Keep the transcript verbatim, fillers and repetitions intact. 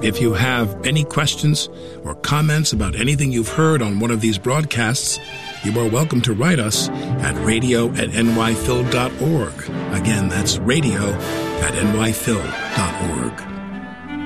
If you have any questions or comments about anything you've heard on one of these broadcasts, you are welcome to write us at radio at n y phil dot org. Again, that's radio at n y phil dot org.